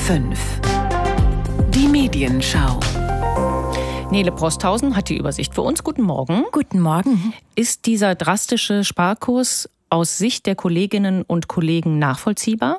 5. Die Medienschau. Nele Posthausen hat die Übersicht für uns. Guten Morgen. Guten Morgen. Ist dieser drastische Sparkurs aus Sicht der Kolleginnen und Kollegen nachvollziehbar?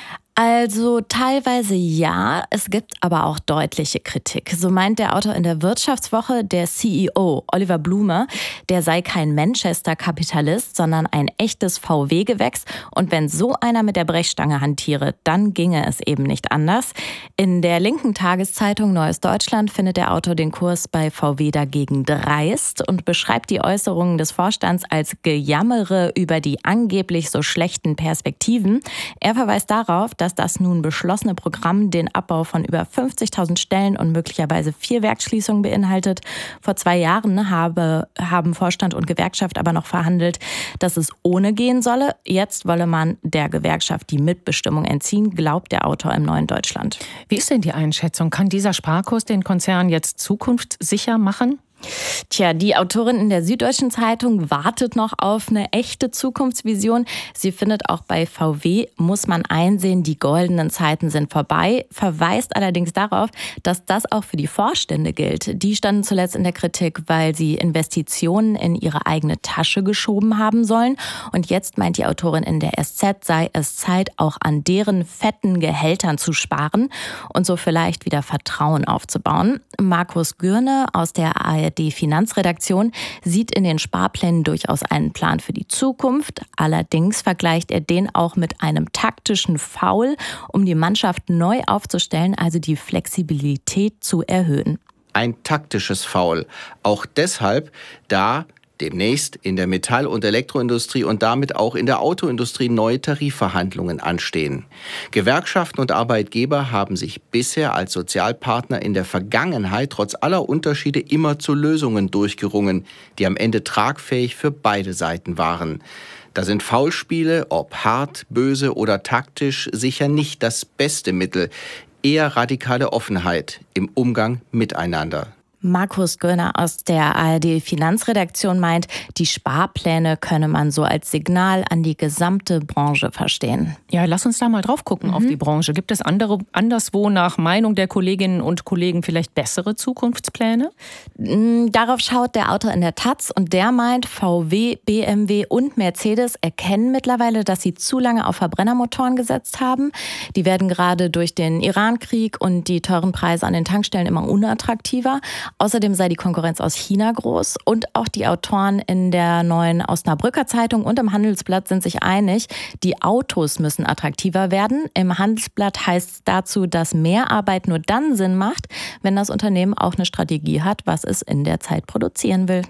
Also teilweise ja, es gibt aber auch deutliche Kritik. So meint der Autor in der Wirtschaftswoche, der CEO Oliver Blume, der sei kein Manchester-Kapitalist, sondern ein echtes VW-Gewächs. Und wenn so einer mit der Brechstange hantiere, dann ginge es eben nicht anders. In der linken Tageszeitung Neues Deutschland findet der Autor den Kurs bei VW dagegen dreist und beschreibt die Äußerungen des Vorstands als Gejammere über die angeblich so schlechten Perspektiven. Er verweist darauf, dass das nun beschlossene Programm den Abbau von über 50.000 Stellen und möglicherweise 4 Werksschließungen beinhaltet. Vor 2 Jahren haben Vorstand und Gewerkschaft aber noch verhandelt, dass es ohne gehen solle. Jetzt wolle man der Gewerkschaft die Mitbestimmung entziehen, glaubt der Autor im Neuen Deutschland. Wie ist denn die Einschätzung? Kann dieser Sparkurs den Konzern jetzt zukunftssicher machen? Tja, die Autorin in der Süddeutschen Zeitung wartet noch auf eine echte Zukunftsvision. Sie findet, auch bei VW muss man einsehen, die goldenen Zeiten sind vorbei, verweist allerdings darauf, dass das auch für die Vorstände gilt. Die standen zuletzt in der Kritik, weil sie Investitionen in ihre eigene Tasche geschoben haben sollen. Und jetzt meint die Autorin in der SZ, sei es Zeit, auch an deren fetten Gehältern zu sparen und so vielleicht wieder Vertrauen aufzubauen. Markus Gürne aus der ARD-Finanzredaktion sieht in den Sparplänen durchaus einen Plan für die Zukunft. Allerdings vergleicht er den auch mit einem taktischen Foul, um die Mannschaft neu aufzustellen, also die Flexibilität zu erhöhen. Ein taktisches Foul. Auch deshalb, da demnächst in der Metall- und Elektroindustrie und damit auch in der Autoindustrie neue Tarifverhandlungen anstehen. Gewerkschaften und Arbeitgeber haben sich bisher als Sozialpartner in der Vergangenheit trotz aller Unterschiede immer zu Lösungen durchgerungen, die am Ende tragfähig für beide Seiten waren. Da sind Foulspiele, ob hart, böse oder taktisch, sicher nicht das beste Mittel. Eher radikale Offenheit im Umgang miteinander. Markus Görner aus der ARD-Finanzredaktion meint, die Sparpläne könne man so als Signal an die gesamte Branche verstehen. Ja, lass uns da mal drauf gucken auf die Branche. Gibt es anderswo nach Meinung der Kolleginnen und Kollegen vielleicht bessere Zukunftspläne? Darauf schaut der Autor in der Taz und der meint, VW, BMW und Mercedes erkennen mittlerweile, dass sie zu lange auf Verbrennermotoren gesetzt haben. Die werden gerade durch den Iran-Krieg und die teuren Preise an den Tankstellen immer unattraktiver. Außerdem sei die Konkurrenz aus China groß und auch die Autoren in der neuen Osnabrücker Zeitung und im Handelsblatt sind sich einig, die Autos müssen attraktiver werden. Im Handelsblatt heißt es dazu, dass mehr Arbeit nur dann Sinn macht, wenn das Unternehmen auch eine Strategie hat, was es in der Zeit produzieren will.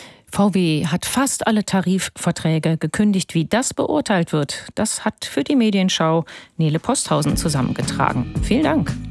VW hat fast alle Tarifverträge gekündigt. Wie das beurteilt wird, das hat für die Medienschau Nele Posthausen zusammengetragen. Vielen Dank.